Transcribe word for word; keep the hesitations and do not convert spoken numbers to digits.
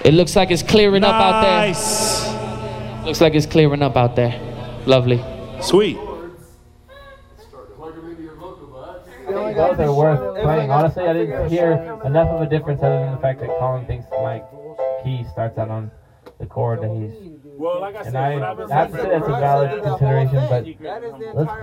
It looks like it's clearing up out there. Nice. Looks like it's clearing up out there. Lovely. Sweet. Those are worth playing. Honestly, I didn't hear enough of a difference other than the fact that Colin thinks my key starts out on the chord that he's. Well, like I said, And I have to say that's a valid consideration, but let's